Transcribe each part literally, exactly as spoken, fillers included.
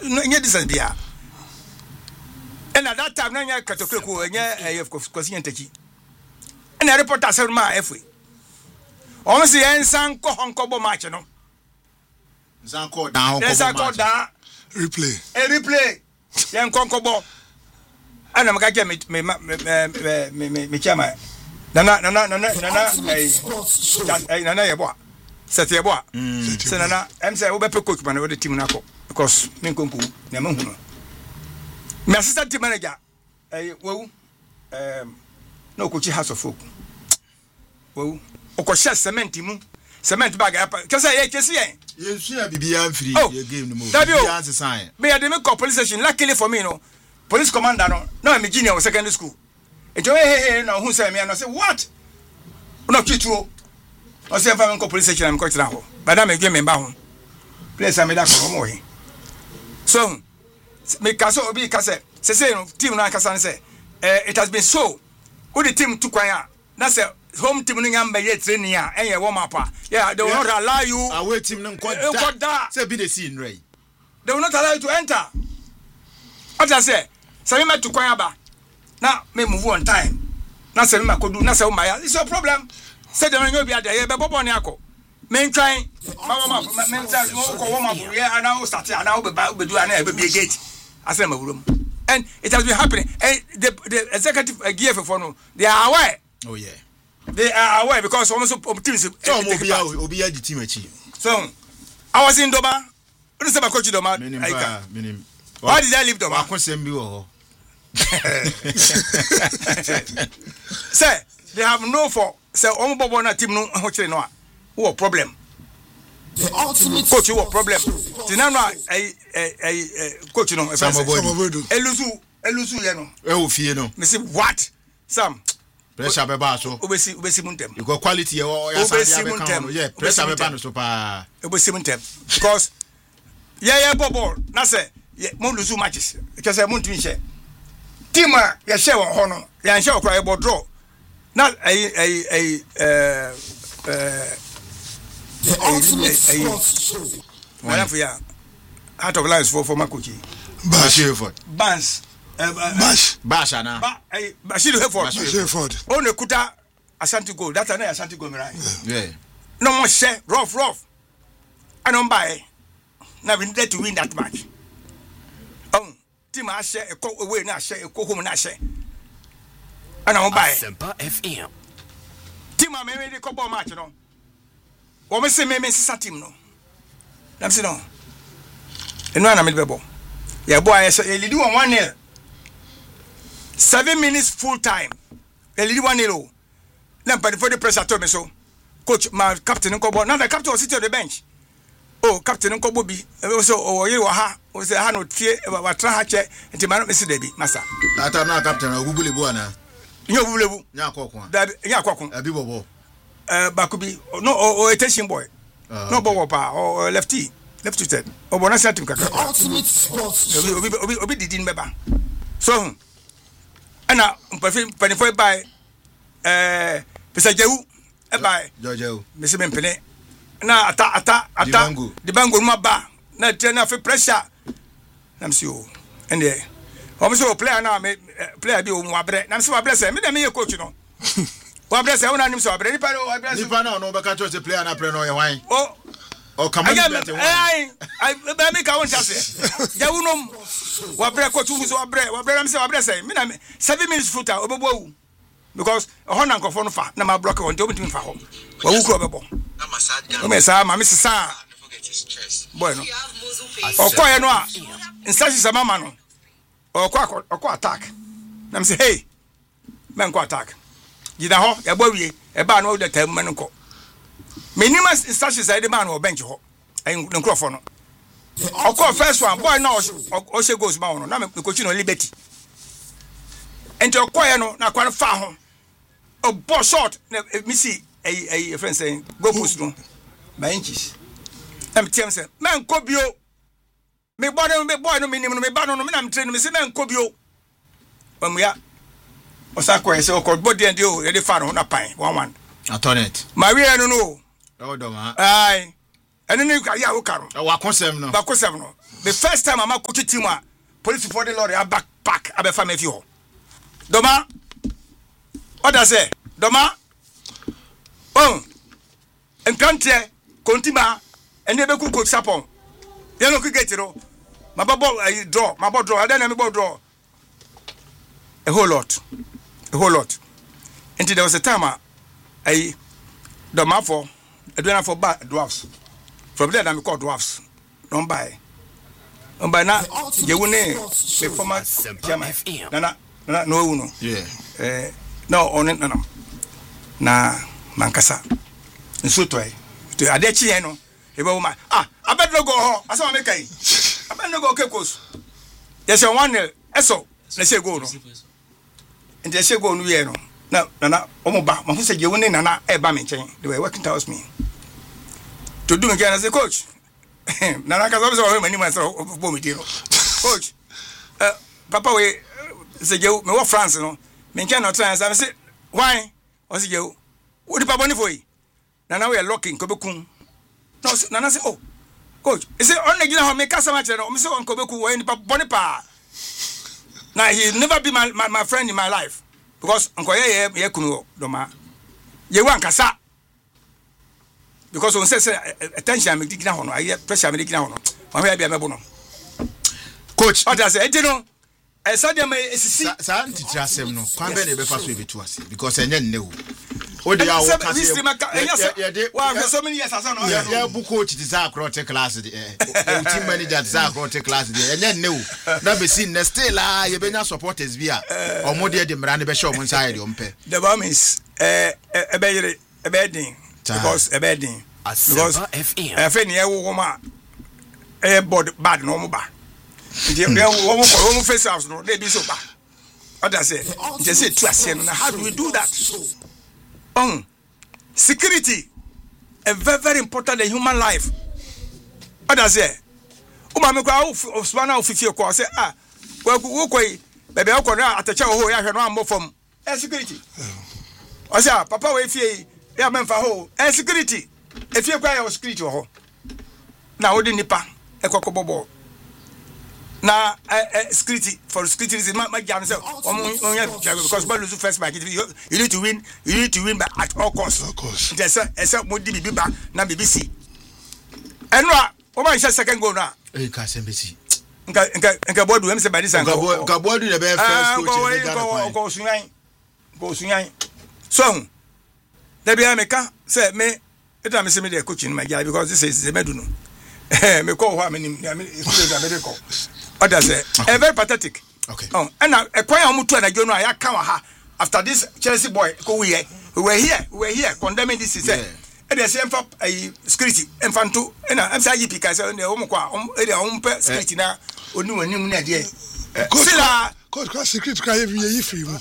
nye distance bia and at that time na nya katokreku nya kwasi ntaki and reporter say ma efe o se ensan ko honkobo match no ensan ko down honkobo match replay e replay yen honkobo ana maka ke me me me me me chama nana nana nana nana eh nana yebo set yebo se nana em say we be coach man we the team na ko because me nkonku na me hu my assistant team manager eh wo um no coach house of folk wo o ko share cement mu cement bag kese ye kese yen ye sua bibia free ye game no mo bibia sign me ya dey me police station luckily for me no police commander no no me junior secondary school ejo hey hey no hu say me no say what no kituo o say fa me police station am ko tira ho bada me gwe me ba ho place am da ko mo he so me kaso obi kase say say no team na kasa say eh it has been so who the team to kwan na say home team no nyamba ye training a enye warm up yeah they will not allow you away team no kwada say be the scene right they will not allow you to enter what I say say me to kwan aba na me move on time na say me makodu na say o maya it's a problem say dem no be ade ye be bobo ne akọ me try ma ma me say ko warm up yeah na o start na o be be do na e be be gate I say mawurum and it has been happening and the the executive uh, G F for no they are aware oh yeah they are aware because almost teams so obi obi the team achi so I was in Doma you say my coach Doma I minim why did I leave Doma akonsem bi wo say they have no for say omo bobo na team no ho kire no a wo problem the ultimate coach wo problem tinano ai ai coach no elusu elusu ye no e wo fie no me say what Sam pressure be ba so obesi obesi muntem you go quality e o ya sa be kan yeah pressure be ba no so pa obesi muntem because yeah yeah bobo na say mo lose matches because say mo ntimi share team a ya share won ho no ya share okra e bo draw na ai ai ai eh eh the ultimate sports show wala for ya out of lines for for Makochi Bash Effort Bans Bash Bash ana ba ai Bashir Effort Bash Effort on ekuta Ashanti goal that na Ashanti goal right yeah no more share rough rough and on by now we need to win that match um team a share e ko away na share e ko home na share and on by Sempa F M team a me me ko ball match no o me say me me sisa team no nam say no eno na me bebo yeah boy I say lead one one nil seven minutes full time e lead one nil na but for the pressure to me so coach my captain nko ball now the captain was sitting on the bench oh captain nko bobi so o ye wa ha o say ha no tie wa tra ha che nti ma no me say debi masa ata na captain ogubule bu ana nyo bulebu nya akokon da nya akokon abi bobo eh bakubi no o attention boy no bobo pa o lefty left footed o bona set kaka ultimate sports obi obi obi obi didin beba so ana mpafi panifo by eh pesa jewu e by jojewu me se me pene na ata ata ata di bango no ba na trainer fi pressure nam si o ende o me so player na me player bi o mu abre nam se abre se me na me ye coach no wa abre se wona nim so abre ni pa no abre ni pa na no be ka to se player na pre no ye hwan o o come on bet ai ai be me ka won chase ja wunom wa abre coach wu so abre wa abre nam se abre se me na seven minutes footer obebo wu because ho na nkofo no fa na ma block on te obetimi fa ho wa wu kro bebo na masad o me sa ma me sisa bueno o ko ye no a instances sama ma no o ko o ko attack na me say hey men ko attack gida ho ya gba wie e ba no de tam men ko minimum instances I de man o bench ho ai nkrofo no o ko first one boy na o she goes ma no na me coach no liberty enti o ko ye no na kwa fa ho o ball shot na me see ai ai friend saying go post no by inches am tell say man ko bio me boy no me boy no minim no me ba no no me na me train me say man ko bio bamuya o sa ko say o ko body and o e dey fa no na pan one one atonet maria no no o do ma ai ene ni ka ya o karo wa konsem no ba konsem no the first time I'm coach team a police for the lorry back back abe fa me fi ho doma what does say doma oh entrante kontima ene be ku coach sapon ye no cricket no my ball I draw my ball draw I then me ball draw a whole lot a whole lot until there was a time I doma for adwana for back dwarfs from there I call dwarfs don't buy don't buy na je woni the former chairman na na no no yeah eh no on na na mankasa nso toy to adechi en no e be woman ah abedro go ho asama me kai abedro go kekos yes one eso na se go no nti se go no ye no na na omo ba ma hu se je woni na na e ba me nchen they were working towards me to do again as a coach na na ka so so mani ma so bo me tiro coach uh, papa we se je me wo France no me nchen no try say say why o se je wo di papa ni foi na na we locking ko be kun no na na say oh coach e say on na gina ho me kasa ma chere no me say on ko be kun wo ni papa boni pa na he never be my, my my friend in my life because onko ye ye kunu do ma ye wan kasa because on say attention me digina ho no aye pressure me digina ho no ma we bia me bo no coach what I say e no e say dem e sisi sa ntitra asem no kwan be na be fa so ebetu ase because enye nne wo o de awo kase ye de wa so many years aso no ya bu coach di za across class di eh team manager di za across class di enye nne wo na be see ne still ah ye be nya supporters bi a omo de de mra ne be show mo nsa ye ompe the bombs eh e be yire e be din because e be din because F N e wo ma e board bad no mo ba nti e wo mo ko wo face house no dey be so ba what I say just say to ase no how do we do that um security a very very important in human life what I say o ma me kwa o spana o fifie kwa say ah wo ko bebe o ko na atacha ho ya hwe no ambo fam eh security o say papa we fie ya memfa ho eh security e fie kwa ya security ho na wo di nipa e kokobobo na uh, security for security reason my jam say because but lose first match you, you need to win you need to win by at all costs of course there's a there's a modi bibi ba na B B C enwa o ma share second goal na e ka S M B C nka nka nka bodu em say by this and nka nka bodu the best first coach in Ghana ko sunyan ko sunyan so there be ameka say me it am say me the coach in my guy because this is the meduno me call ho me me me call others say a very pathetic okay oh and now a kwanya omutu anajo no aya kan wa ha after this Chelsea boy go we here we were here we were here condemning this is e dey say emfa security emfa nto na am say I P ka say o mo kwa e dey o mpe security na oni wanim na dey sila coach coach security ka even yi free mu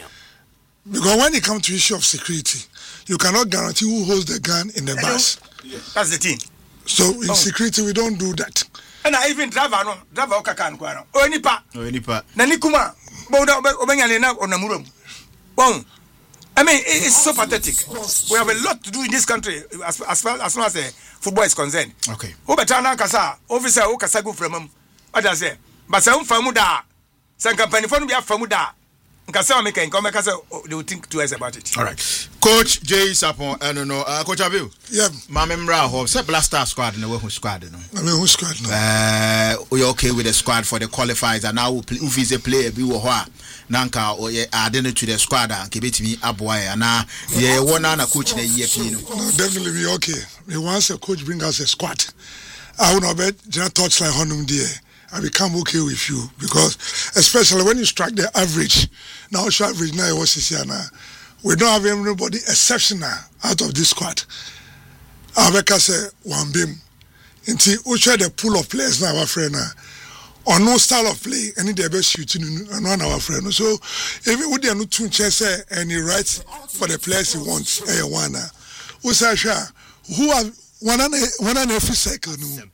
because when it comes to issue of security you cannot guarantee who holds the gun in the bus. That's the thing. So in oh. security we don't do that. And I even driver no driver okakan kwa no o nipa o nipa na nikuma bo da obenya na onamurom bon I mean it's so pathetic. We have a lot to do in this country as as far as, as, as uh, football is concerned. Okay o beta na kasa officer o kasa go from what I say but say um famu da say company for no be afamu da nka say make nka make say they will think twice about it. All right coach Jay Sapon I don't know uh, coach Abiu yeah ma memra ho say blaster squad no we who squad no I mean who squad no uh we okay with the squad for the qualifiers and now we play if is a player bi wo ho a nanka o ye add to the squad and ke betimi aboa ya na ye wona na coach na ye pin no no definitely be okay we once a coach bring us a squad I will not bet just touch like honum there I become okay with you because especially when you strike the average now show average now was here now we don't have anybody exceptional out of this squad. Abeka say one beam. Until we try the pool of players now our friend now. Or no style of play, any the best shooting and one our friend. So if we did not tune chess and he writes for the players he wants, eh one. We say who have one and one and every cycle.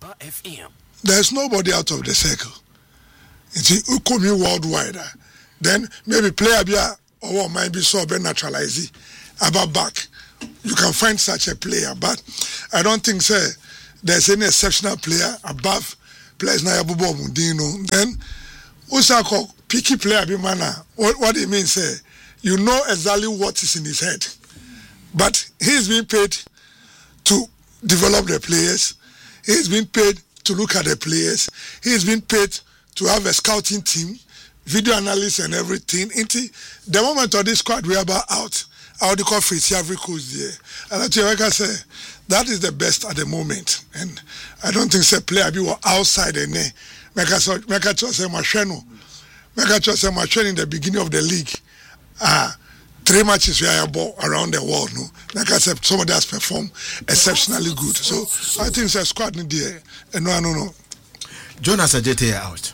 There's nobody out of the circle. Until we come here worldwide. Then maybe player be or might be so be naturalized about back. You can find such a player, but I don't think so. There's any exceptional player above players na yabobo mundino then usako picky player be mana what what it means say you know exactly what is in his head but he's being paid to develop the players. He's been paid to look at the players. He's been paid to have a scouting team, video analysts and everything. Into the moment of this squad we are about out, I would call Fitz every coach there. And actually, like I say, that is the best at the moment. And I don't think say player be outside the net. Make us make us say Macheno. Make us say Macheno in the beginning of the league. Ah. Three matches we are around the world, no. Like I said, somebody has performed exceptionally good. So I think it's a squad in there. And no, no, no. Jonas Ajete out.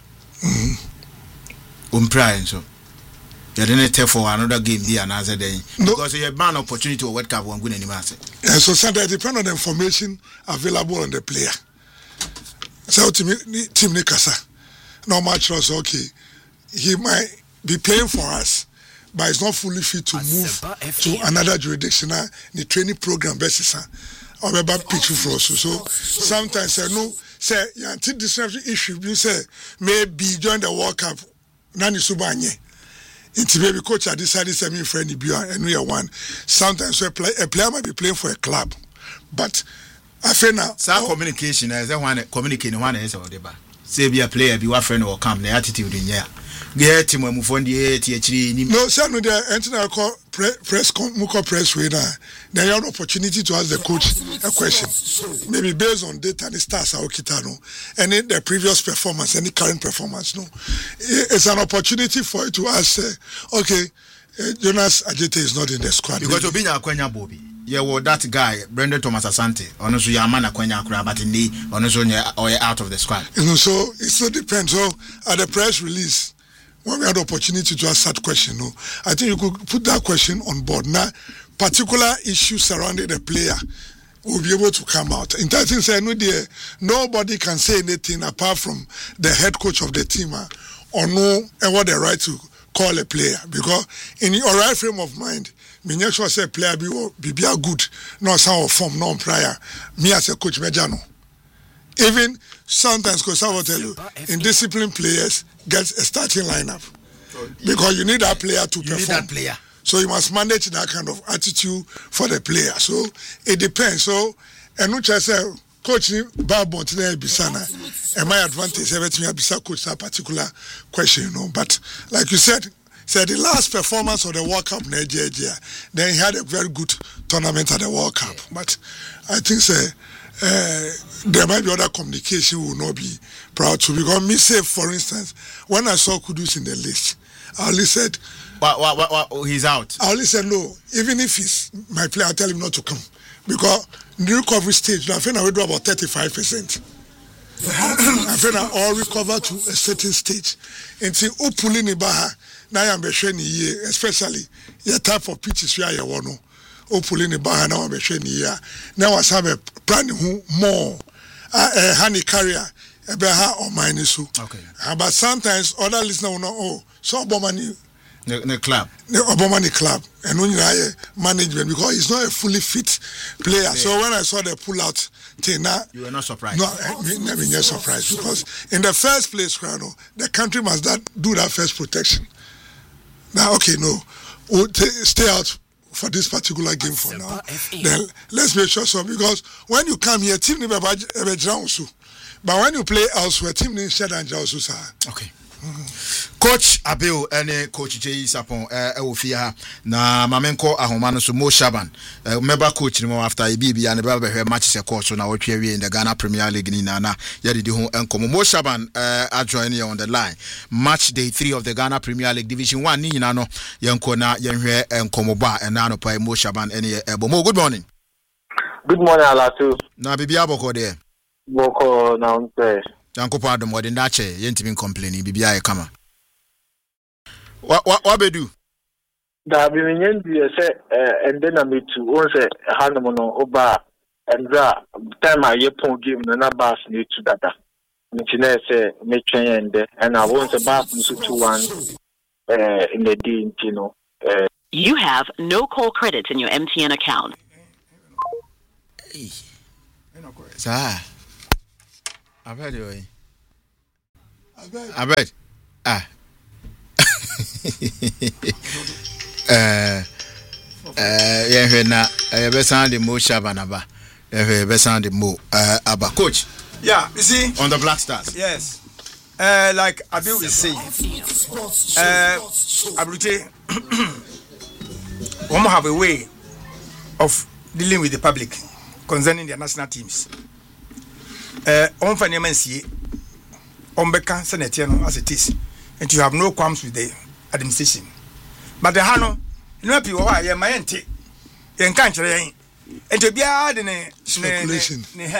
Mm-hmm. Um, Brian, so you didn't tell for another game there another day no. Because you have an opportunity to World Cup one good anymore. Yeah, so sometimes it depends on the information available on the player. So team team Nikasa, no match was okay. He might be playing for us. But it's not fully fit to move to another jurisdiction. The training program basis, or about pitch for us. So sometimes I know say yeah, anti-discrimination issue. You say maybe join the World Cup. Nani subanye. Into maybe coach I decided to me friend and we are one. Sometimes a player, a player might be playing for a club, but I feel now. So communication is that one communicating one is or deba. Say be a player, be one friend or come the attitude in here. Get him move on the T H D. No, sir, no, there entering call press muko press way now. Then you have an opportunity to ask the coach a question. Maybe based on data and the stars are okitano. Any the previous performance, any current performance, no. It's an opportunity for you to ask, uh, okay, uh, Jonas Ajete is not in the squad. Because to be a Kwenya Bobby. Yeah, well, that guy, Brendan Thomas Asante, honestly, your man, Kwenya Krabati, honestly, or out of the squad. You know, so it still depends. So at the press release, when we had the opportunity to ask that question, no, I think you could put that question on board. Now, particular issues surrounding the player will be able to come out. In that sense, I know there, nobody can say anything apart from the head coach of the team uh, or know and what the right to call a player. Because in your right frame of mind, me make sure say player be be, be a good, no sound form, no prior. Me as a coach, Mejano. Even sometimes, because I will tell you, indisciplined players get a starting lineup because you need that player to you perform. Need that player. So you must manage that kind of attitude for the player. So it depends. So and which I say, coach, Babo today Bisana, and my advantage everything I bisa coach that particular question, you know. But like you said, said the last performance of the World Cup Nigeria, then he had a very good tournament at the World Cup. But I think say. Uh, there might be other communication we will not be proud to because me say for instance when I saw Kudus in the list I only said what, what, what, what, he's out. I only said no even if he's my player I'll tell him not to come because in the recovery stage I think I will do about thirty-five percent. I think I all recover to a certain stage until Upulini Baha now I'm especially the type of pitches we are one. Opulin the bar now be sheni ya now was have a plan who more a honey carrier a beha or mine so okay uh, but sometimes other listeners will know oh so Obamani the, the club the Obamani club and when you are management because he's not a fully fit player yeah. So when I saw the pull out thing now you were not surprised. No, I mean never not surprised because in the first place Crano, the country must that do that first protection now okay no we'll t- stay out for this particular game for now. Then let's make sure so because when you come here, team never but when you play elsewhere, team needs share and also. Okay. Mm-hmm. Coach Abil and Coach Jay Sapon Eufia na Mamenko Ahomano so Mo Shaban. Remember coach no after E B B and the her matches a course on our we in the Ghana Premier League in Nana. Yadi di home and Mo Shaban are joining on the line. Match day three of the Ghana Premier League Division One. Ni nano yanko na yanhwe and Komoba and nano pa Mo Shaban any Mo. Good morning. Good morning, Alatu. Na bibi aboko there. Boko na unte. Yanko pa dum wodi ndache yentimi complaining bibi aye kama. What what what be do? Da bi menyendi say eh and then me too. Won say hanomo no oba and that time I yepon game na bass ni to data. Nti say me twen ende and I want to back to two one eh in the day you know. Eh you have no call credits in your M T N account. Hey. Sir. I've heard you. I bet. Ah. uh, uh, yeah, na uh, best sound the Mo Shabanaba. Uh, best sound the Mo uh, Abba. Coach. Yeah, you see on the Black Stars. Yes. Uh, like Abil is saying, uh, Abrute, we have a way of dealing with the public concerning their national teams. Uh, on financial, on Becca Senate, as it is, and you have no qualms with the administration. But the Hano, you know, people are my auntie, and country, and to be hard in a speculation.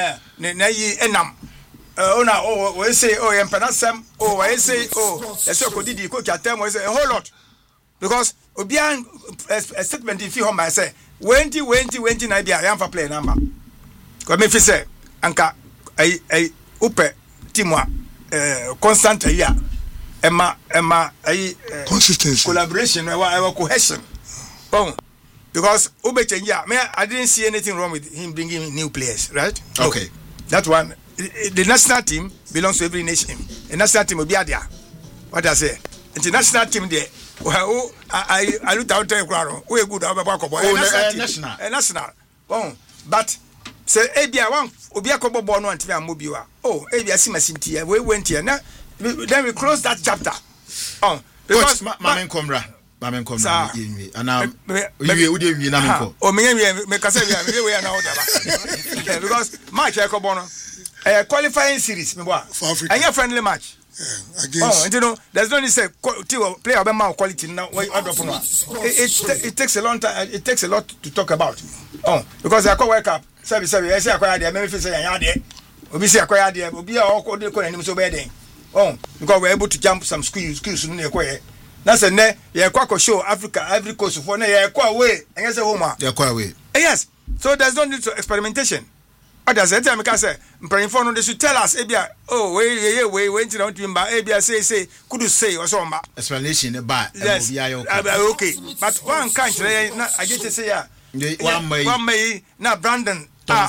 Enam. Oh, now, oh, we say, oh, I'm Panasam, oh, I say, oh, that's so good. You could tell me a whole lot because Obian a statement if you home, I say, twenty, twenty, twenty, I am for play number. Come if you say, Anka, I, I, Upe, Timwa, uh, constant a year, Emma, Emma, I, consistency, collaboration, our cohesion. Oh, because Ube, yeah, I didn't see anything wrong with him bringing new players, right? Okay, that one. The national team belongs to every nation. The national team will be there. What I say? The national team there. Well, I I looked out there. We good. Oh, national. National. Oh, but say, Abia one. Obia kobo born one to be a mobile. Oh, Abia Simasintia. We went here. Now, then we close that chapter. Oh, because Mamen Komra. Mamen Komra. And now, we would give you nothing. Oh, me, me, because we are now. Because March Ecobono. A qualifying series, me boy. For Africa. And your friendly match. Yeah, against. Oh, and you know, there's no need say play about quality now. It, it, it takes a long time. It takes a lot to talk about. Oh, because I call wake up. Sorry, sorry. I say I acquire there. Maybe say I there. Obi say acquire there. Obi all call the call and so bad. Oh, because we're able to jump some skills, skills in the acquire. That's a ne. Yeah, quack show Africa, Ivory Coast for ne. Yeah, quite away. And yes, a woman. Yeah, quite away. Yes. So there's no need to experimentation. What does it? I say, praying for no, they should tell us, Abia, oh, wait, wait, wait, wait, don't you, Abia say, say, could you say, or so, explanation about yes, okay, but one country, I get to say, one may, one may, not Brandon,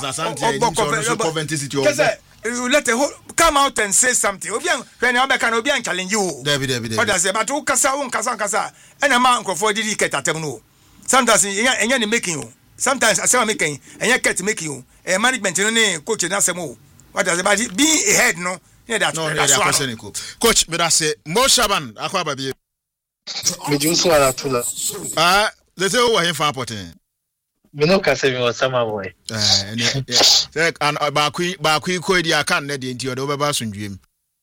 you let the whole come out and say something. When you can be challenge you, David, what does it? But who Casa, one Casa, Casa, and a man for dedicate at them. Sometimes in any making you. Sometimes I say I'm making, and you can't make you a management in coach and that's a move. What does about it being a head? No, yeah, that's no, that's coach, but I say, Mo Shaban, Aqua Baby. Ah, let's say over here for potting. We know Cassavin was some way. And Bakui, Bakui, Kodia can't let into your overbasson dream.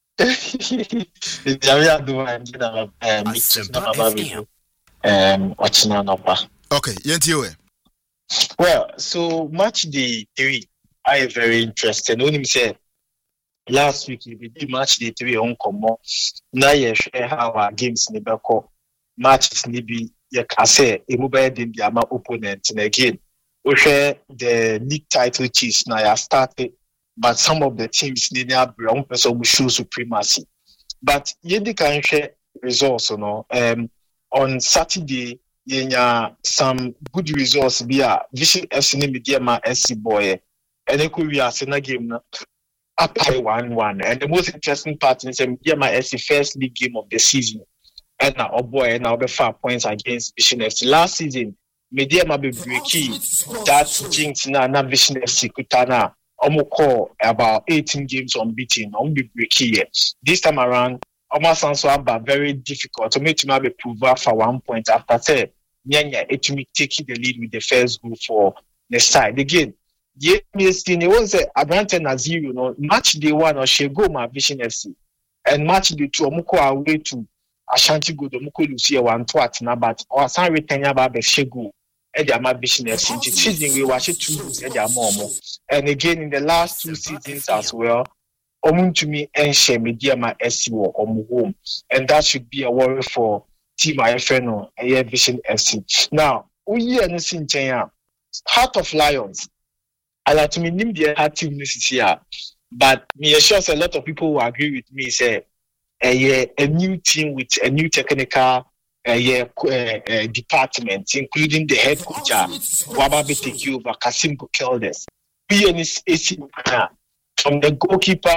Um, watching an opera. Okay, Yentio. Well, so match day three, I am very interested. Only say last week we did match day three on Komo. Now you share how our games never call matches maybe you can say a mobile than the amount opponent. And again, we share the league title chase now you started, but some of the teams need to have one person who show supremacy. But you can share results, you know. Um, on Saturday. Yenya some good results be a Vision F C media ma S C boy and they could be a Sena game up by one one. And the most interesting part is media ma S C first league game of the season. And now oh boy and now be five points against Vision F C. Last season, media ma be breaky that jinx na na Vision F C kutana almost call about eighteen games unbeaten, on be breaky. This time around almost also about very difficult to make him prove for one point after say Nyanya it me taking the lead with the first goal for the side. Again, yeah, it was a advantage na zero, no match day one or she go my Vision F C and match day two omuko away to Ashanti go omuko Lucia one two at na but or san retain about the shego and their Vision F C season we watch it two and their mom. And again in the last two seasons as well. To me and share media my S C O on home, and that should be a worry for Team I F N O and Vision F C. Now, we are in Heart of Lions. I like to mean the heart team this year, but me assure a lot of people who agree with me say a, a new team with a new technical uh, uh, department, including the head coach Wababe take over Kasim Bukeldes. We are in from the goalkeeper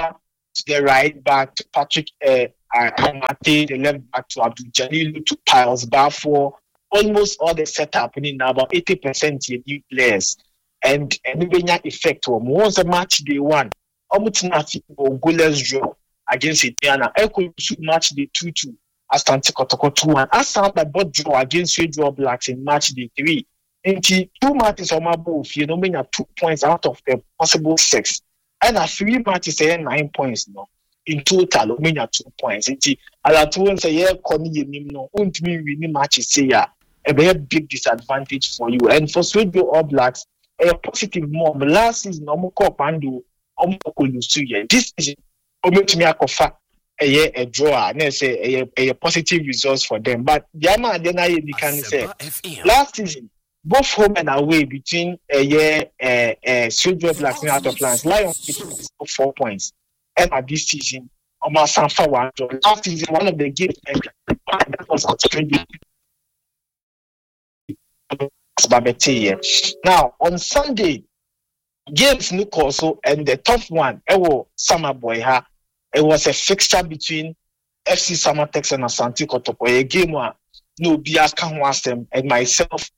to the right back to Patrick uh, Amate, the left back to Abdul Jalil, to Piles Barfor. Almost all the setup in now about eighty percent new players. And and the effect once a match day one, almost nothing or goalless draw against Indiana. Echo match day two two as Asante Kotoko two one. As sound by both draw against Draw Blacks in match day three. And two matches on my booth, you know, mean two points out of the possible six. And a three matches say nine points no. In total, we mean two points. And I told say yeah, Connie no, won't me winning matches say yeah. A very big disadvantage for you. And for Sweden All Blacks, a positive more. Last season, no cup and do lose two years. This is to me a a a draw. And say a a positive results for them. But Yama then I can say last season, both home and away between a year a a Sweden Blacks and out of lands. Lions four points. And at this season, almost Sanfa one draw. Last season, one of the games that was outstanding. Now on Sunday, games look also and the tough one, Ewo Summer Boy ha. It was a fixture between F C Samatex and Asante Kotoko. A game one no Bias can watch them and myself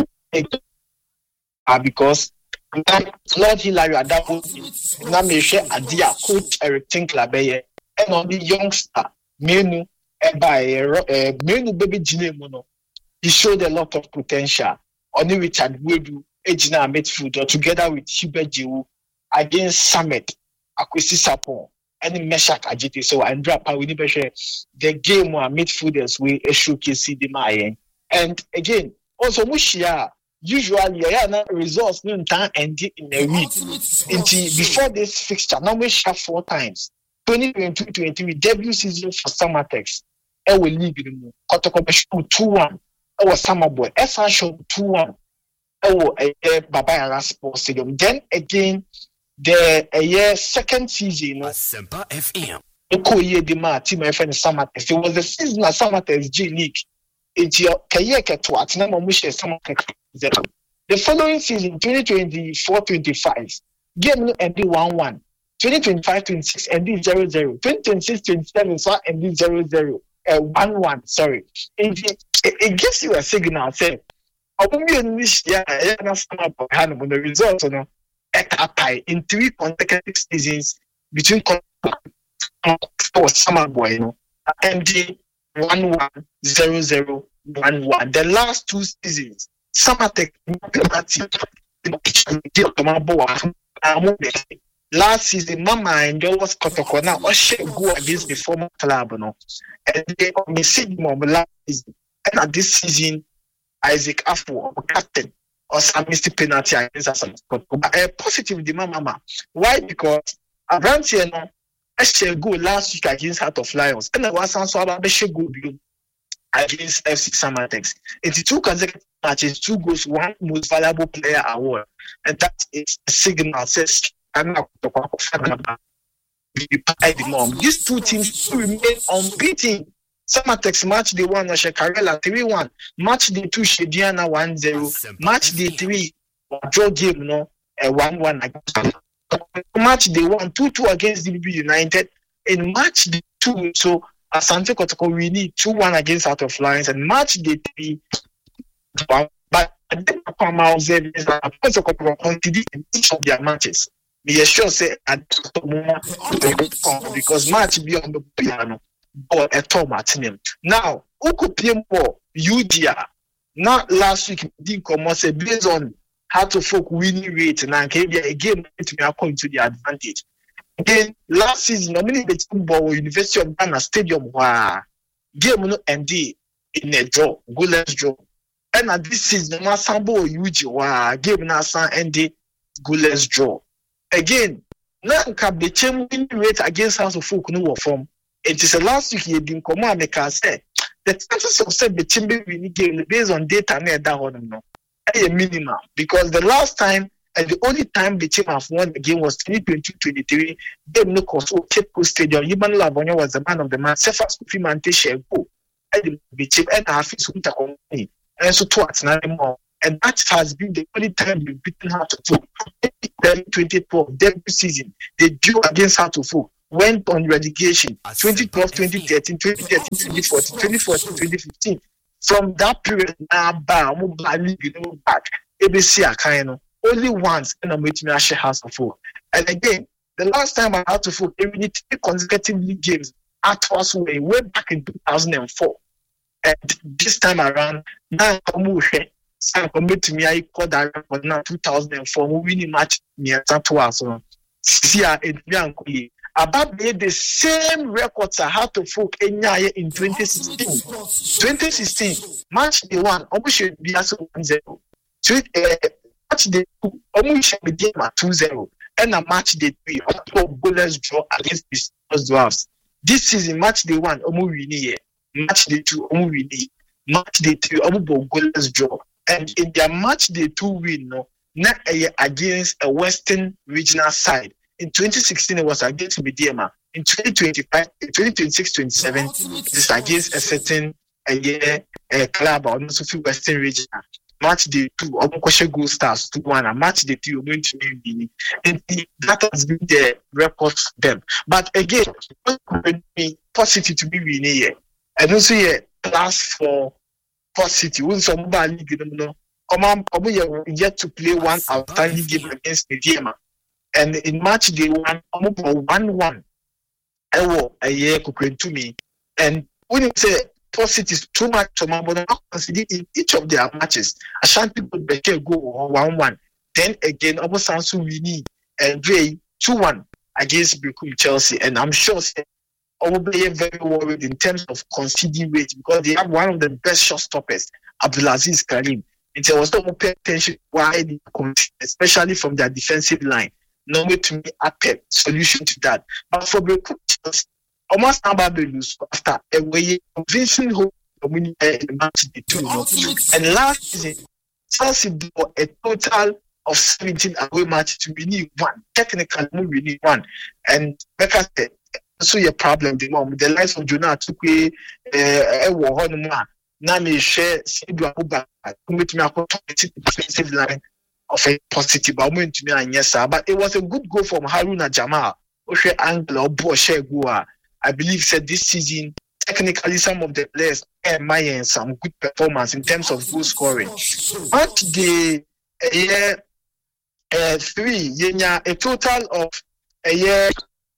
uh, because Lord Hilary Adapo Nameshe Adia coach Eric Tinklabeye and on the youngster Menu by Menu baby Jine Mono. He showed a lot of potential. Only Richard Wedu, Ejina midfielder, together with Hubert Jewu against Summit, Akwesi Sapon, and Meshak Ajiti. So Andrea Pawinibeshe, the game where midfielders we showcase the Mayen. And again, also Mushia, usually yeah, no results no time and in a week. Until before this fixture, now we share four times. twenty twenty-two twenty-three debut season for Samatex. Ewe league Kotoko two one. Our Summer Boy, S R show two one. Oh, a Baba Yara Sports Stadium. Then again, the a year second season, Asempa F M. Eko ye de ma team F N Summer. It was the season of Summer G League. It's your Kaye Ketwa, Tina Momushe Summer. The following season, twenty twenty-four twenty-five, game ended one one. twenty twenty-five twenty-six ended zero zero. twenty twenty-six twenty-seven so ended zero zero. Uh, one one, sorry. It, it, it gives you a signal saying, I will be in this year, I understand about the results you know, in three consecutive seasons between Summer Boy, you know, and the one one, zero zero, one one. The last two seasons, Summer Tech, last season, Mama and there was Kotoko now, or she go against the former club, you know. And they only see more last season. And at this season, Isaac Afo, captain, or some missed penalty against us. But a positive demand, Mama. Why? Because a branch, you know, I shall go last week against Heart of Lions. And I was also about the shall go against F C Samatex. It's two consecutive matches, two goals, one most valuable player award. And that is a signal says I'm not the mom. These two teams remain unbeaten. Samatex match day one, Shakarela three one. Match day two, Shediana one zero. Match day three, draw game, no, a one one. Match day one, two two against D B B United. In match day two, so Asante Kotoko we need two one against Out of Lions. And match day three, but I think Pama observes that Asante Kotoko continued in each of their matches. Me sure say at the moment because match be on the piano. Or a tomat name. Now, Uku P M for U D R. Not last week, did come say based on how to folk winning rate and again to be according to the advantage. Again, last season, normally the team ball University of Ghana Stadium wow game no M D in a draw, goalless draw. And at this season, no sambo U G wow game na san N D goalless draw. Again, now can the team winning rate against House of Folk no form. It is the last week you been come on can say the chances of say the team winning game based on data near that one no a minimum because the last time and the only time the team have won the game was twenty twenty twenty-three game no cost Cape Coast Stadium. Iban Lavonia was the man of the match. Cephas Kufimante share go and the team and half is with a company and so towards nine more and that has been the only time you've beaten her to two twenty twelve debut season they drew against her to four. went on relegation. twenty twelve, twenty thirteen, twenty thirteen, twenty fourteen, twenty fourteen, twenty fifteen. From that period, now back, you know, back. A B C kind of only once in a meeting I House of Folk. And again, the last time I had to folk, we need three consecutive league games at us way way back in two thousand four. And this time around, now I'm San commit to me, I called that record now two thousand four. We winning match near Santua. So, see, about the same records I had to folk in twenty sixteen. twenty sixteen, match the one, almost should be as one zero. Match the two, almost should be game at two zero. And a match the three, a goalless draw against the Dwarfs. This season, match the one, almost winning. Match the two, almost winning. Match the three, almost goalless draw. And in their match day two win, no, not against a Western regional side. In twenty sixteen, it was against Mediema. In twenty twenty-five, twenty twenty-six, twenty-seven, it is against a certain a year a club or also Western regional. Match day two, Omokoshe Gold Stars two one. And match day two, you're going to be and that has been the record for them. But again, it positive to be winning here. And also here, class for City, when some league, you know, come on, yet to play one outstanding game against Mediema, and in match day one, one one. I will a year cooking to me, and when you say City is too much to my but not consider in each of their matches. Ashanti could better go one one. Then again, Obosansu winning and Dre two one against Bekum Chelsea, and I'm sure. I will be very worried in terms of conceding rate because they have one of the best shot stoppers, Abdulaziz Karim. And there was no pay attention why they concede, especially from their defensive line. No way to me a solution to that. But for Bekum Chelsea, almost never be lose after a way convincing hope of winning a match the two. And last season, Chelsea did a total of seventeen away matches to win one. Technically, we need one. And like I said, so your problem the mom the likes of Jonah took a eh wo ho no ma na me share Sidu Abuba commit me akọ defensive line of a positive moment to me and yes sir, but it was a good goal from Haruna Jamal Oshe angle or ball share goal. I believe said this season technically some of the players and my some good performance in terms of goal scoring. But the year uh, three yenya a total of a year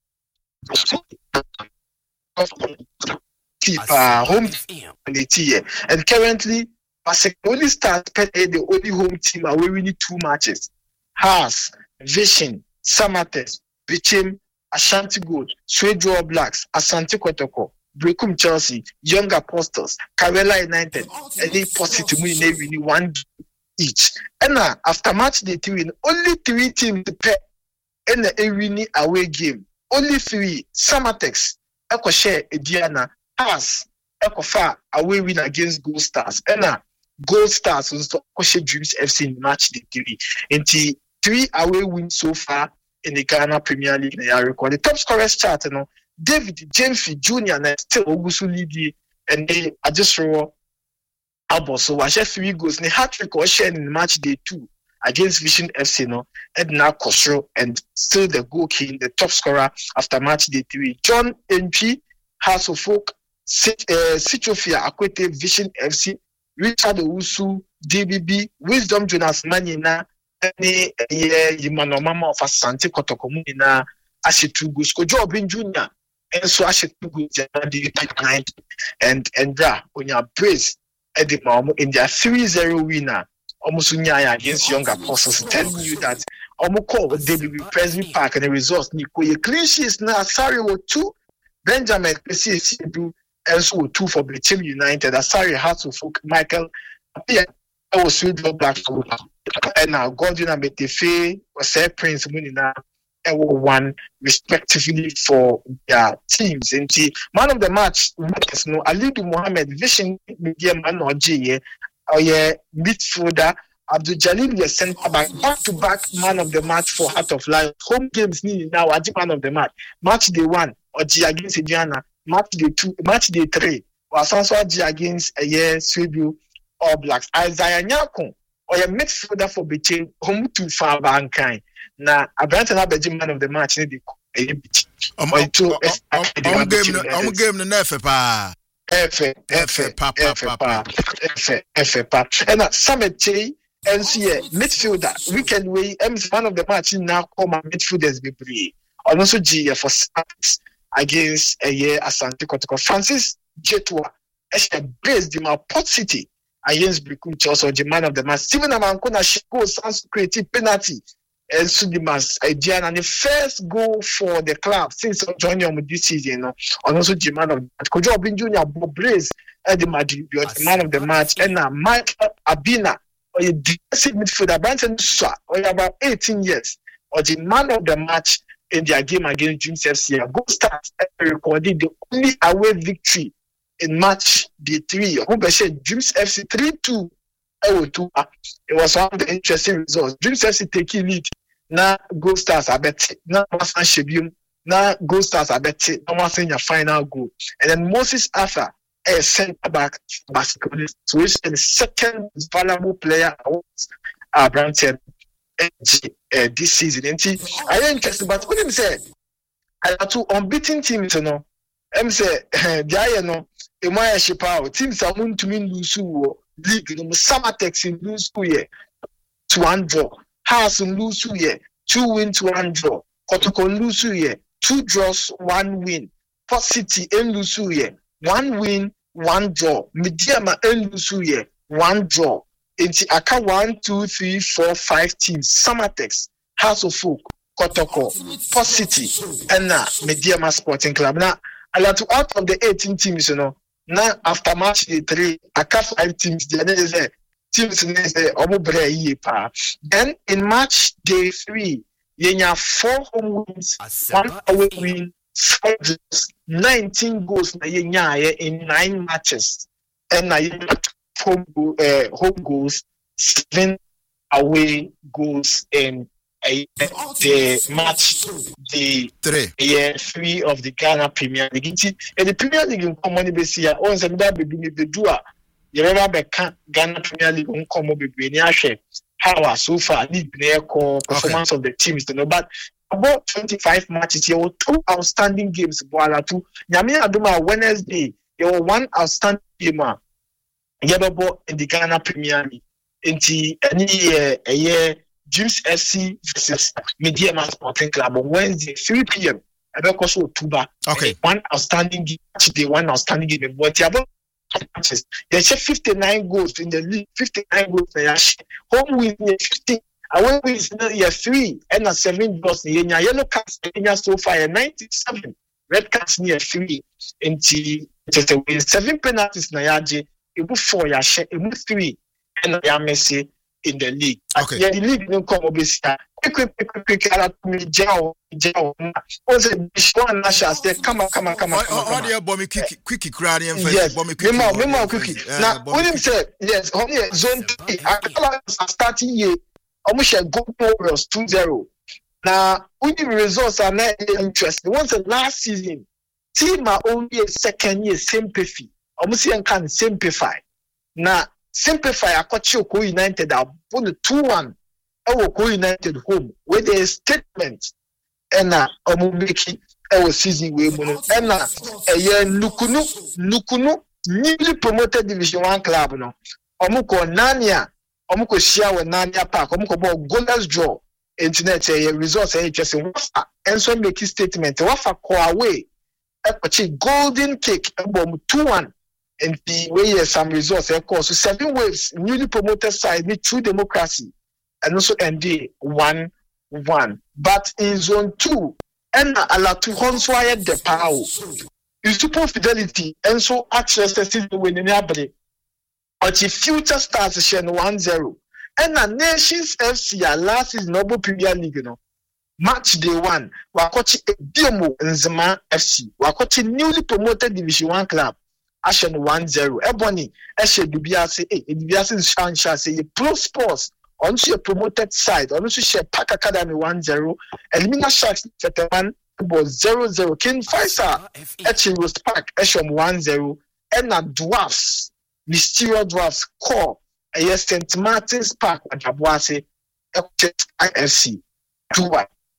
keeper home team and currently Pasek only start the only home team are winning two matches. Haas, Vision, Samates, Bichim, Ashanti Gold, Swedro Blacks, Asante Kotoko, Bekum Chelsea, Young Apostles, Karela United, and they positive winning one each. And now after match day three, only three teams to pay in the winning away game. Only three, Samatex, Eko share Ediana, Haas, Eko fa away win against Gold Stars. And now Gold Stars was the Koshe Dreams F C in match day three. And the three away wins so far in the Ghana Premier League. They are recorded. The top scorers chart, you know, David James Junior and still Ogusu Lidi, and they are just raw. Abo so I share three goals. The hat trick was shared in match day two against Vision F C, no, Edna Kosro, and still the goal king, the top scorer after match day three. John N P, House of Folk, Sichofia Akwete, Vision F C, Richard Owusu, D B B, Wisdom Jonas Manina, any Yimano Mama of Asante Kotokomuna, Ashitu Gusko, Joe Bin Junior, and so Ashitu Gusko, and and Dra, on your praise, Eddie Mamu in their three zero winner. Almost against Young Apostles, telling you that Omoko they will be Presley Park and the results. Nico, clean sheets now. Sorry, were two. Benjamin P C C do also two for the team United. Asari House of Folk, Michael. Yeah, I was with the Black and now Gordon and Betefe was a Prince Munina and one respectively for their teams. And the man of the match, no Alidu Mohammed, Vision Media Man or G. Oh yeah, midfielder Abdul Jalil, your centre back, back-to-back man of the match for Heart of Lion. Home games need now a man of the match. Match day one or G against Indiana. Match day two, match day three. Was also G against a year Swedish All Blacks. Isaiah Nyako or your midfielder for between home to far bankai. Now a brand and man of the match need a Um, um, um, game, um, game, the nefe pa. Efe, efe, pa, pa, pa, pa, efe, efe, pa. And at Summit J, and see midfielder weekend way. I'm one of the match now. Come on, midfielders be free. And also G for Saints against a year Asante Kotoko. Francis Jetua, a base the my Port City against Brikum also the man of the match. Steven Amankona Shiko Sans creative penalty. And Sudimas Ajian and the first goal for the club since joining on this season. And also the man of the match. Kojo Obin Junior Bob Blaze at the Madrid, the man of the match, and now Mike Abina, or a defensive midfielder, Branson Swa, or about eighteen years, or the man of the match in their game against Dreams F C. Go start recording the only away victory in match day three. Who said Dreams F C three two. It was one of the interesting results. Dreams F C taking lead. Now Gold Stars are better. Now Masan Shebium. Now Gold Stars are better. Now Masan your final goal. And then Moses Arthur, a centre back basketball, so he's the second valuable player awards uh, Brampton uh, this season. And see, I am interested, but what him say? I have two unbeaten teams, you know. I'm say, the I know, Emaya Shepao, teams are going to mean Lusu league, you know, Samatex in Lusu year, to one draw. House in Lusu year, two wins, one draw. Kotoko Lusu year, two draws, one win. Port City in Lusu year, one win, one draw. Mediama in Lusu year, one draw. It's Aka one, two, three, four, five teams. Samatex, House of Folk, Kotoko, Port City, and now Mediama Sporting Club. Now, out of the eighteen teams, you know, now after match day three, Aka five teams. The other is there. Teams in the Then in match day three, you have four home wins, one away win, five draws, nineteen goals in nine matches, and you have home uh, home goals, seven away goals in uh, the match the three yeah three of the Ghana Premier League. And the Premier League in common base here, on some that be the doer. You remember the Ghana Premier League on come be how so far league performance okay. of the teams to know, but about twenty-five matches here were two outstanding games. Boala two. Nyame Adoma Wednesday there were one outstanding game. Yababo in the Ghana Premier League. Into any year a year Dreams F C versus Mediama Sporting Club on Wednesday three p.m. Abekoso Otuba. Okay. One outstanding game. Today one outstanding game. But Yabo matches. They share fifty-nine goals in the league. fifty-nine goals. They share home win fifty. Away win year three and a seven goals. Yellow cards so far ninety-seven. Red cards near three. Into just a win. Seven penalties. Na yaje. Ebu four ya share. Ebu three. And ya Messi in the league. Okay. Yeah, the league no come obviously. Quick, quick, quick, quick, quick. Ala me jao, jao. Ose bishwan nasha say come on, come on, come on. Oh, dear, bomb quick, quick, crowd and yes, bomb quick. Memo, memo, quick. Now, when him say yes, only zone three. I starting year. Almost a goal Warriors two zero. Now, when the results are not interesting. Once the last season, team are only a second year sympathy. Almost you can simplify. Now. Simplify Akochi Oko United are put the two one Oko United home with a statement and a Omumiki our season way mono and a year Nukunu Nukunu newly promoted Division One club no Omuko Nania Omuko Shia with Nania Park Omuko ball goalless draw internet a results are interesting Wafa and so make his statement Wafa ko away Akochi golden cake and bomb two one. And the way some results, of course, so seven waves, newly promoted side, need true democracy, and also N D one one. But in zone two, and a lot to Honswire the power. You super fidelity, and so access the season when in Abri. But the future stars share one zero. And the Nations F C last is Noble Premier League, you know. Match day one, Wakochi Diomo and Zema F C, Wakochi newly promoted Division One club. Ashen one zero. Ebony, Eshe Dubiase, eh, Dubiase Shansha say Pro Sports on a promoted side, on a Park Academy one zero, Elimina Sharks one was zero zero. King Faisal, Etchi Roast Park, Esham one zero, and a Dwarfs, Mysterio Dwarfs, Core, a Saint Martin's Park, Ajabuase, I F C two one.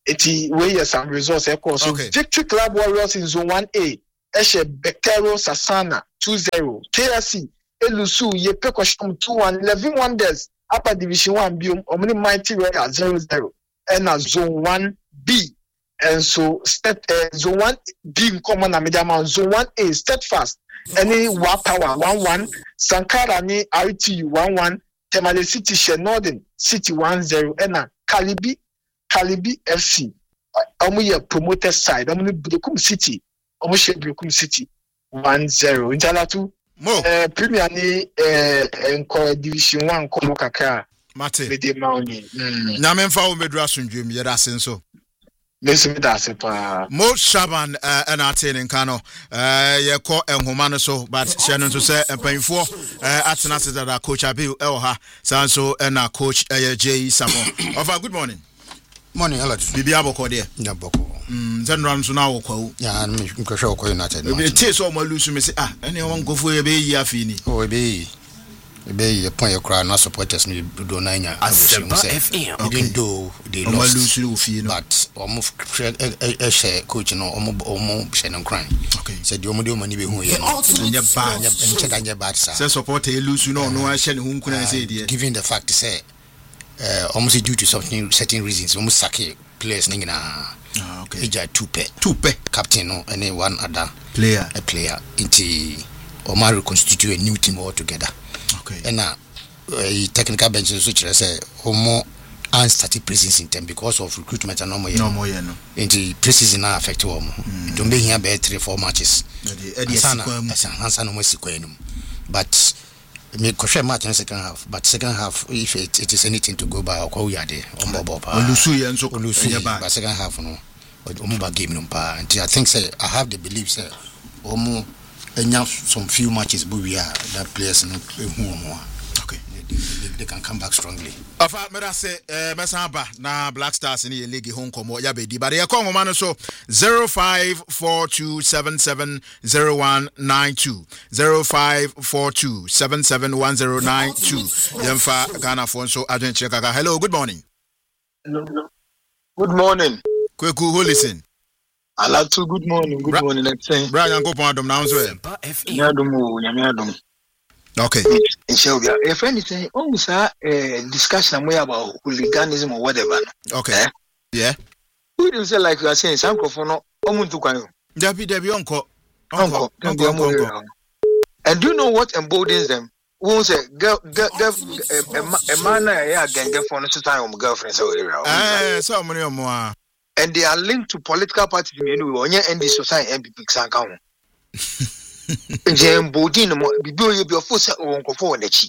eti we yes some results e course. So Victory Club Warriors in zone one A. Eshe Bekero Sasana two zero. K S C Elusu Yepe Kosham two one. Eleven Wonders Upper Division one B Omni Mighty Royal zero zero. And a zone one B. And so step uh, zone one B in common and medium zone one A steadfast. Any Wa Power one one. Sankara ni R T U one one. Temale City Shenorden City one zero. And a Kalibi Kalibi F C. Omu ye promoted side. Omu ni Budokum City. Omu she Budokum City one zero. Injalatu. Mo. Uh, Premier ni uh, Enko Division one Komo Kakra. Mate. Bede Mauni. Nyame mfa wo medura sunjum ye da senso. Listen that's it pa. Mo Shaban uh, and Atin in Kano. Uh ye ko enhoma no so but Shannon to say empanfo uh atena se that coach Abiu Elha sanso and coach uh, J Sapon. Of good morning. Morning, hello. Bibi aboko there. Ya boko. Mm zenran so na wo kwa. Ya me nkosho ko United. Be te so mo lose me say ah ene won go for ye be yi afini. Oh be be point your cry no supporters no do na nya. F M. Even though they lost. But almost e share coach no omo omo share no cry. Okay. Said you omo dey money be hu ye. Nya bad. Nya check anya bad sir. Say support e lose no no a share ne hu nkuna say dey. Given the fact say uh almost due to something certain reasons almost sake players ninga na. Ah okay. Eja two pair. Two pair Captain no any one other player. A player into Omar reconstitute a new team altogether. Okay. And now uh, technical bench which I say homo and started preseason time because of recruitment and no more no more no into preseason now affect them. Don't be here by three four matches. But me question match in second half. But second half if it, it is anything to go by or call ya there on Bobo. Olusu and so Olusu but second half no. But Omuba game no pa. I think say I have the belief say Omu and some few matches but we are that players no who okay they, they, they can come back strongly. Afa me da say eh mesamba na Black Stars in the league home komo ya be di but ye come man so zero five four two seven seven zero one nine two zero five four two seven seven one zero nine two yemfa Ghana phone so adventure kaka. Hello, good morning. Good morning. Kweku who listen. Alatu, good morning. Good Bra- morning. Let's say. Brian go pon adom now so. Nyadumu, nyamyadum. Okay. Inshallah. A friend is saying, "Oh, sir, uh, discussion about hooliganism or whatever." Okay. Eh? Yeah. Who do you say like you are saying? Some kofono omuntu kwanyo. Debi debi onko. Onko. Onko. And do you know what emboldens them? Who say girl, girl, girl, a man ya genge for no time on girlfriend so eh so money omo. And they are linked to political parties anyway. Onye N D society M P P san kan. Jem bodin no bibi oye bi ofo se onkofo onachi.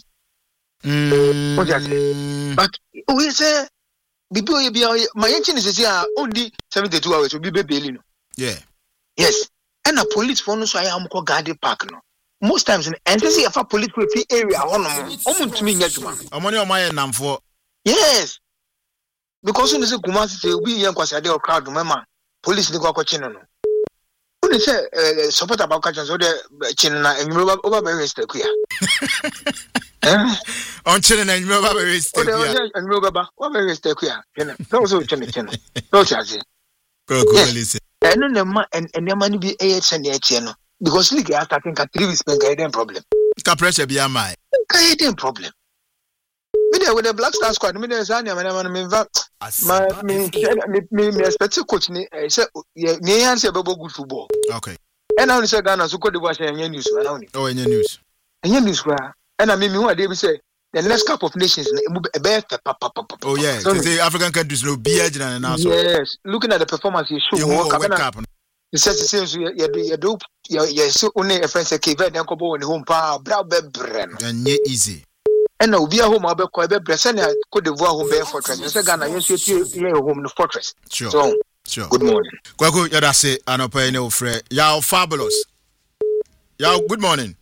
Mm. But we say bibi oye bi my engine is say only seventy-two hours we be bail no. Yeah. Yes. And a police for no so I am ko guard park no. Most times in and say if a police free area hono mo omuntumi nya djuma. Omoni o maye namfo. Yes. Because when they say Kumasi say we young kwasiade or crowd remember police ni kwa chino no. When they say uh, support about catching so the chino na enwuro over be register kuya. Eh? On chino na enwuro be register kuya. O enwuro baba over be register kuya. Chino. So so chino chino. So chazi. Go go listen. Eh no na ma en en ma ni bi eh send e che no. Because league are starting ka three weeks ben ga problem. Ka pressure bi am ai. Ka hidden problem. Me there with the Black Star squad, me there say na me me my me me me expect coach ni say me yan say bebo good football. Okay. And now say Ghana so Cote d'Ivoire say any news now ni. Oh, any news. Any news kwa. And I mean me who dey be say the next cup of nations e be pa pa pa. Oh yeah. The African countries no be agina now so. Yes, looking at the performance you show World Cup. It says it says you you do you so only a friend say K V den ko bo ni home pa bra be bre no. And easy. And now we are home about quite a present Cote d'Ivoire home bear fortress. Mister Ghana, yes, you home in the fortress. Sure. So, sure. Good morning. Kwaku, yada say, ano pa ene ofre. Yao fabulous. Yao, good morning.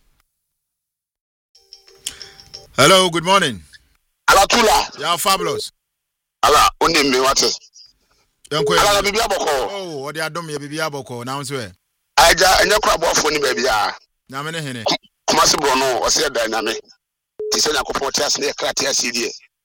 Hello, good morning. Ala tula. Yao fabulous. Ala, undi mbe wate. Yankwe. Ala bibi aboko. Oh, odi adom ye bibi aboko. Na unse. Aja, enye kwa bofo ni baby ya. Na mene hene. Kumasi brono, ose da nyame. Tise na kupotea sine krati ya C D.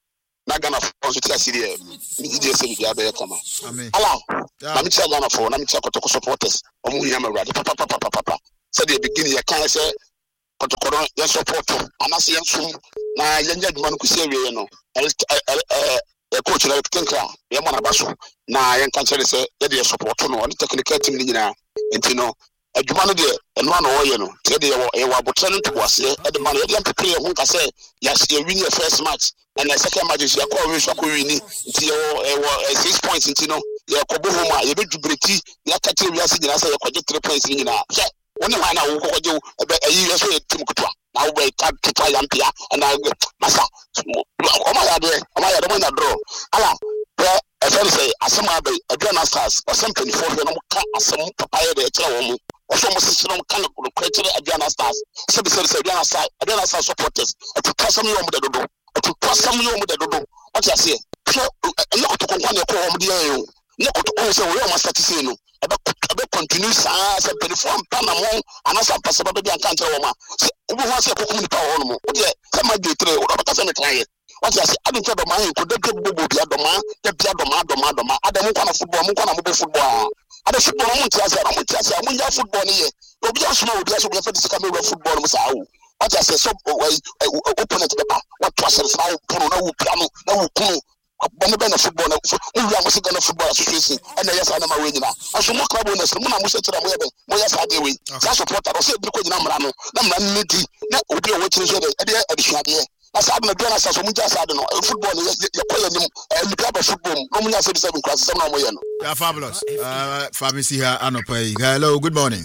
na Ghana for so tia sire mi di ese bi abere kama amen ala na mi tia Ghana for na mi tia Kotoko supporters omo hu yama rade papa papa papa papa say the beginning ya kan say Kotoko ya support anase ya sum na yanya dwuma no kusi awie no eh e coach na kenka ya mo na baso na yan kan chere say ya dey support no on technical team ni nyina entino adwuma no de eno na wo ye no te de ye wa botre no to wase e de man ye dem prepare hu ka say ya ye win your first match and the second match ya ko we so ko win nti ye six points entino ye ko bo homa ye be dubreti ya ka tire wi ase nyina say ye ko three points ni nyina woni wa na wo ko je ayi ye so ye team kutwa na wo be ka tupa yampia na masa o ma ya de o ma ya de mo na draw ala e say say asema be Aduana Stars o some twenty-four no ka asem papa ye de kire wo mu o so mo sisi no kan ko kire Aduana Stars se be say Aduana Stars Aduana Stars supporters o to kasam yo mu de dodo o to kasam yo mu de dodo o ti ase so e ko to konkwan e ko wo mu de yo ne ko to o se wo yo ma start say no e be continue sa se twenty-four pa na mo anasa pa se ba be an kan kire wo ma wo ho se ko ko ni pa wo no mo o de se ma de tre o ba ka se me kan ye what you say I don't tell the man could the bobo be adoma the adoma adoma adoma adam kwa na football mo kwa na mo football ada football mo tia say mo tia say mo ya football ni ye obi asoma obi asoma be fedi sika me football mo sa wo what you say so opponent be pa what to say na wo pono na wo piano na wo kunu bone be na football na wo ya mo sika na football association and yes na ma we nyina aso mo club owners mo na mo se tira mo ye be mo ya sa de we sa supporter o se bi ko nyina mra no na mra ni di na obi o wo kire so de e de adisuade as I'm not doing as a much as I don't know football. You're playing and you have a football. No one has seven classes. Yeah, fabulous. Uh, Famisi here, Anope. Hello, good morning.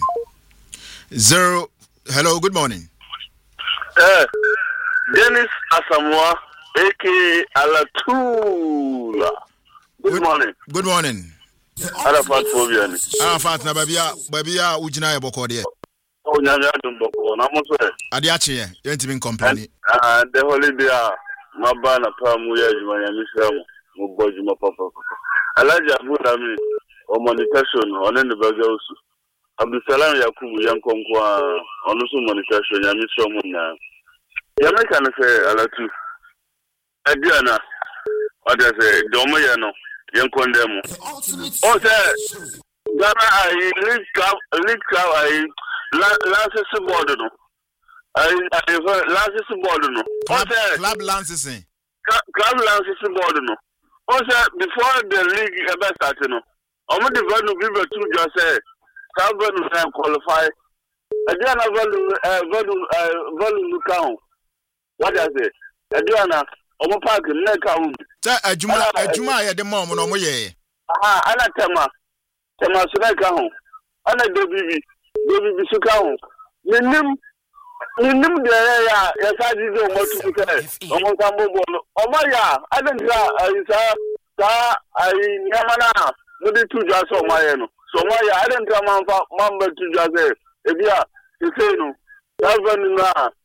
Zero. Hello, good morning. Uh, Dennis Asamoah, aka Alatula. Good, good morning. Good morning. Arafat Fobian. Arafat na babia babia ujina eboko de. Oh, nyanya dumboko na mo so. Ade ache ye, yentimi company. Ah, the holiday ma ba na pa mu ya juma ya misram mo bojuma papa. Alaja Abu Dami o monetization onen ne baga usu. Abdulsalam Yakubu yankonkwa onu su monetization ya misram na. Ya me kan se alatu. Aduana. Oda se domo ya no yankondemo. O se Ghana I lead club lead club I Lances board no. I I Lances board no. Club, club Lances. Club Lances board no. Also before the league ever started no. Omo the value people two just say club value can qualify. Again I value value value count. What does it? Adriana omo park na count. Say ajuma ajuma ya de mom no mo ye. Ah ana tema. Tema so na count. Ana do bibi Baby Bisuka, Minim, Minim, the ya, yes, I did know what to say. Almost a mobile. Oh, my, yeah, I don't know. I I Yamana, maybe two jars on my end. So, my, I don't know, Mamba to Jazz. If you are, you say no. That's when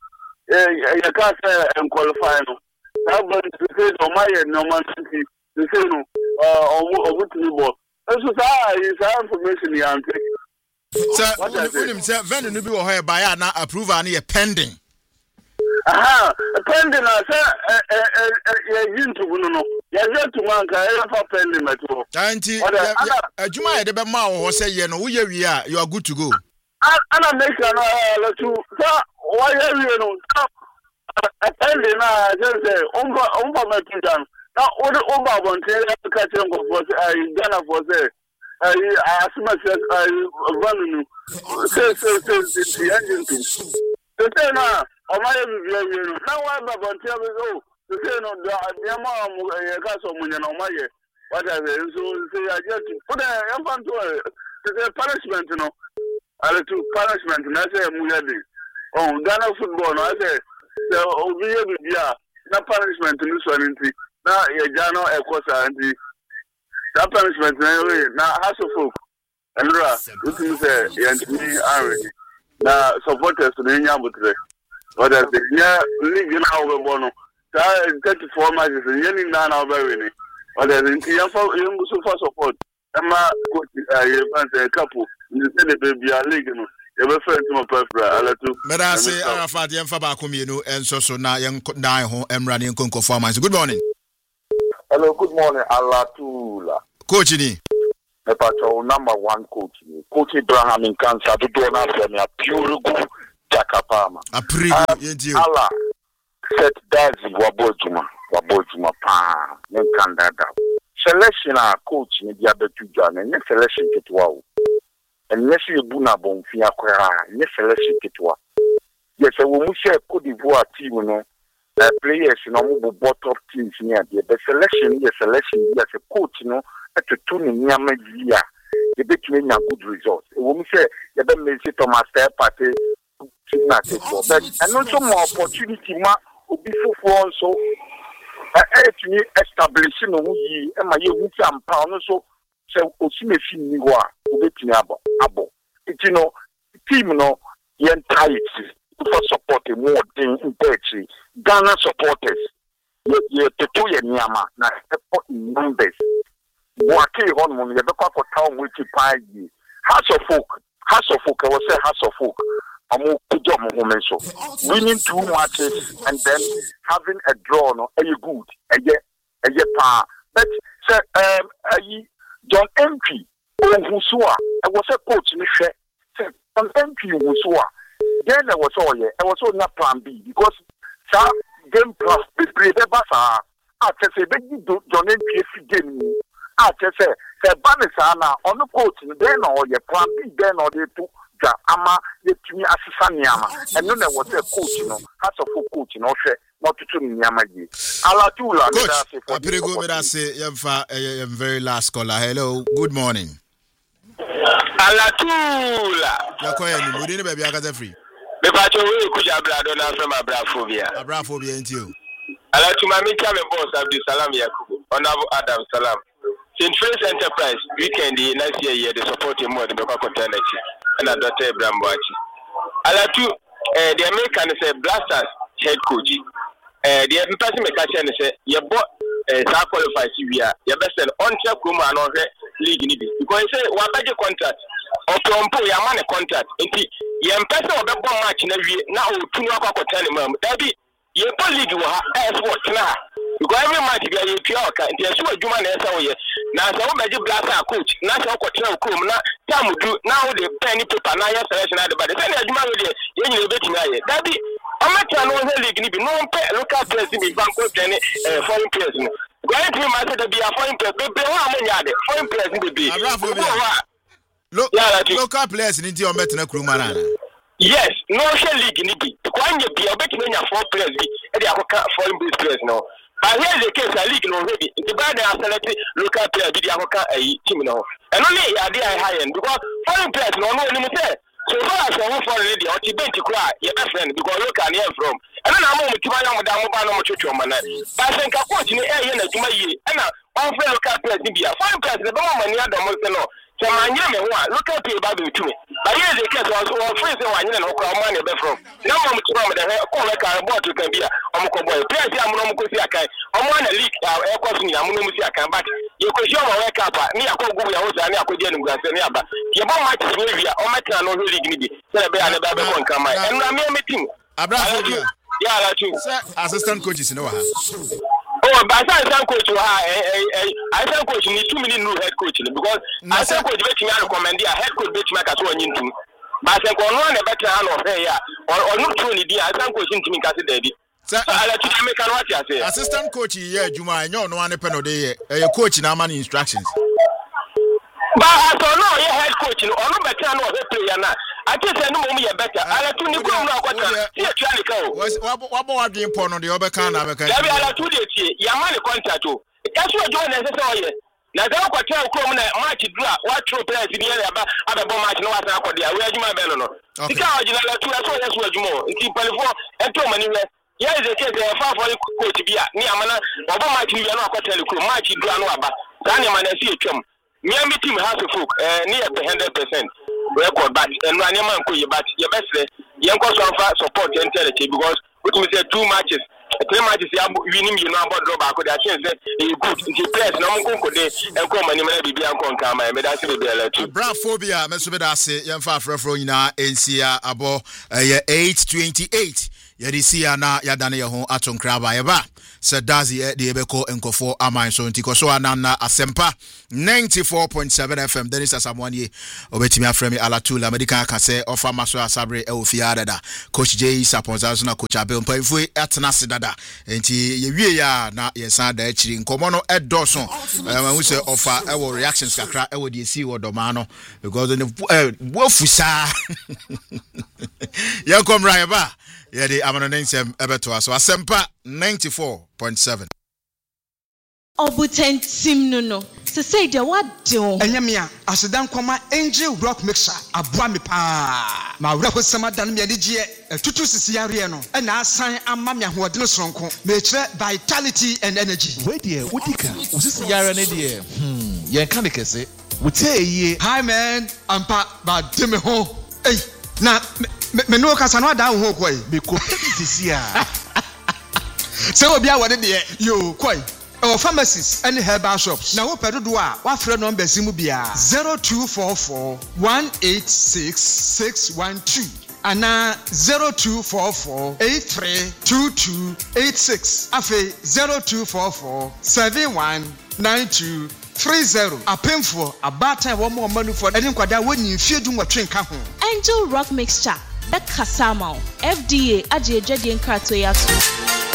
you can't say and qualify. That's when you say, oh, my, no man, you say no, or what to be. This is our information here. Sir, what him say when no be wo here by na approval na pending. Aha, pending na say eh eh eh yintu no no. Ya yetu manka e fa pending meto. Anti adwuma ye de be ma wo say ye no wo ye wi a you are good to go. Ana make na la tu sa wo ye wi no. Pending na say umba umba meto dan. Na wo de umba bonte ya ka chen ko for say Ghana for say I as much as I value say say say the engine to say na o ma ye bi bi na wa ba bon tia be o say no the ma mu ye ka so mu nya na o ma ye what are they so say I get to put a infant to the punishment no ale to punishment na say mu ya dey oh Ghana football no I say the obi ye bi bia na punishment ni so nti na ye ja no e ko sa nti that punishment na house of folk Andra you say yantimi already na supporters no nya butre what is the yeah league na we bono thirty-four matches yeni na na we win what is the you for you for support ema coach eh fans couple ni say the baby league no e be friend to my prefer alatu mera say Arafat yemfa ba ko mienu enso so na yen dan ho emra ne nkonko performance. Good morning. Hello, good morning, Alatula. Coach ni. Mepacho number one coach. Coach Abraham in Kansas to do na premier pure go Jakapama. A prigo yenti. Allah set dazi wabojuma, wabojuma pa. Nkandada. Selection a coach ni dia betu jana, ne selection ketwa o. And yes you buna bon fi akwa, ne selection ketwa. Yes, we mu share Cote d'Ivoire team no. Uh, players no mo bot top teams near the selection, the selection as a coach no to tune in near media. The between a good results. We say you don't miss it on master party but and also more opportunity ma obi for also uh to establishing no yi e ma ye hu am pa no so say osimefi ni ho a obetini abo abo it you know team no yen tight for support more than in Ghana supporters. You to two year Niama, na in numbers. Waki on when you look for town which you find ye. House of Folk, House of Folk, I will say House of Folk. I'm more good so winning two matches and then having a draw, no, a good, a year, a year pa. But sir, um, a John M P, Wusua, I was a coach in the share. John M P Wusua. Then there was all yeah, I was all not plan B because some game plus play the basa. I just say they do John M P game. I just say the Banisana on the coach then or your plan B then or they took the ama the to me assistant Yama. And then there was a coach, you know, has a full coach, you know, not to Yama. Alatula, coach, I pretty good with us. I'm very last caller. Hello, good morning. Alatula. You're calling me. We didn't be able to free. Me pacho we kuja brado na from abraphobia. Abraphobia into you. Alatuma me chame boss Abdul Salam Yakubu. Honorable Adam Salam. Saint Francis Enterprise weekend next year year they support him more the Beko Contenerchi and Doctor Abraham Boachi. Alatu eh the American say Blasters head coach. Eh the person me catch and say you bought eh sa qualify Sivia. You best send on check room and on league ni because he say one budget contract or Trumpo ya man contract. Enti ye mpese obebo match na wie na o tunu akwa tell mam dabi ye po league wo ha sport na because every match be ye pia oka nti so adwuma na esa wo ye na so wo meji blaster coach na so ko tell krom na tam du na wo de pen paper na ye selection na de bad say na adwuma we de ye nyina betimi aye dabi amacha no he league ni bi no mpe local players ni banko ten eh foreign players ni going to my say be a foreign players be ho amanya de foreign players ni be Look, yeah, local players need to met na Krumana. Yes, no share league ni bi. When you be obet many four players be, e dey akoka foreign based players no. But here the case a league no already. The bad they are select local players be dey akoka a team no. And only are they high end because foreign players no no ni say. So far as one foreign lady or bench cry, your friend because look and hear from. And then I'm going to buy them down by no church man. But I think I coach in the air na to my year. And one friend local players ni be a foreign players the moment you don't know. So my name is look at you Bible to me. But here the case was one friend one year no crowd money be from. Now I'm to come the call like a boy to can be a omko boy. Players am no mko si akai. I'm one league air course ni am no mko si akai but you ko show my wake up ni akogu ya hoza ni akoje ni ngase ni aba. Ye ba match ni wi o match na no league ni bi. Say be an be be kon kama. And na me meeting. Abraham. Yeah, la tu. Assistant coaches no ha. Oh, but assistant coach ha eh eh assistant coach ni two minute new head coach because assistant coach bet me recommend ya head coach bet me ka so onyin tum. But say ko no na bet ha no fe ya or no true ni dia assistant coach ntimi ka se dabi. So ala tu me kan what ya say. Assistant coach here Juma enyo no ane pen dey eh coach na man instructions. But so no ye head coach no no bet ha no he player na. I just say no more you better. Ala tu ni ko no akwata. Ye twa ni ka o. Wa bo wadwen pon no de obeka na beka. Dabi ala tu de tie. Ya man contract o. Kaso jo na se se oye. Na da ko twa ko na match draw. Wa throw players ni ya ba abebo match no wa sa akode a. We adwuma be no no. Tika original ala tu so ya so adwuma. Nti palifo ento mani we. Ye is the case e fa for coach bia. Ni amana obo match ni ya no akota le match draw no aba. Dan ni man na si etwam. Miami team has a folk eh near one hundred percent. Record but and run your man but your best young support and tell it because we say two matches, three matches winning you know about drop could I change that you good in place no go dey and come and maybe be and come my that's the bell. Abraphobia Mesubeda say young far from nyina N C A abo eight twenty-eight yɛde sia na yɛdane yɛ ho atonkra ba yɛba sɛ dazi de yɛbɛkɔ nkɔfoɔ aman so nti kɔso anana asempa ninety-four point seven F M Dennis Asamoanie obetimi afrɛ me alatula medical aka sɛ ɔfa maso asabre e ofia dada coach J Saponza so na coach Abel mpamfo atena se dada nti yɛwie ya na yɛsan da akiri nkɔmɔ no ɛdɔso ɛma hu sɛ ɔfa ɛwɔ reactions kakra ɛwɔ de si wɔ dɔma no because the wofusa yɛnkɔm ra yɛba yɛde amano nsɛm ɛbɛtoa so asempa ninety-four point seven Obutentim no no. Se say de what do? Enyamia, asedan kwama Angel Rock Mixer, aboa me pa. Ma wura ko sama dan me de gie, etutu sisi yare no. E na asan amma me ahode no soronko. Me kire vitality and energy. We de wodika, usisi yare ne de. Hmm, yen kan de kese. Wote ye. Hi man, ampa ba de me ho. Ey, na me no kasa no da ho koi. Me ko sisi a. Se obi a wode de yo koi. Our pharmacies and herbal shops. Now, what do I? What friend number Simubia zero two four four one eight six six one two and now zero two four four eight three two two eight six. Afe zero two four four seven one nine two three zero. A painful a bata one more money for any quada when you fear do what train come. Angel Rock Mixture. That Kasamo F D A Aje Jedian Kratoyasu.